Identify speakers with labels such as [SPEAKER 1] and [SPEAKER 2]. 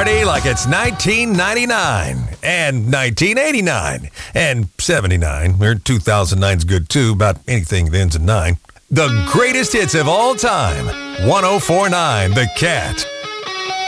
[SPEAKER 1] party like it's 1999 and 1989 and 79. Or 2009's good too, about anything that ends in 9. The greatest hits of all time. 104.9 The Cat.